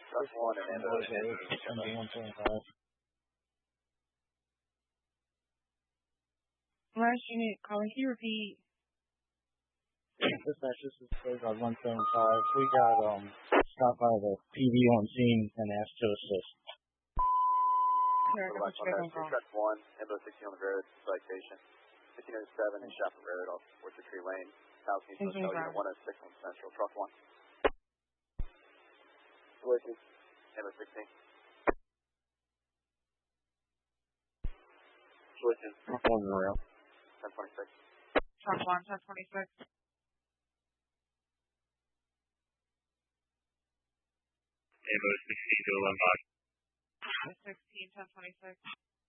Truck 1 and Ambo 175. Last unit, calling, can you repeat? Dispatch, this is Cobra 175. We got stopped by the PD on scene and asked to assist. Truck 1, Ambo 60 on the road, citation. 1507 in Shopper Road off Orchard Tree Lane. House East Hotel, Unit 106 on Central. Truck 1. Collision. Ambo 16. Collision. Truck 1 in the rail. 1026. Truck 1, 1026. Ambo 16 to 11. 16, 1026.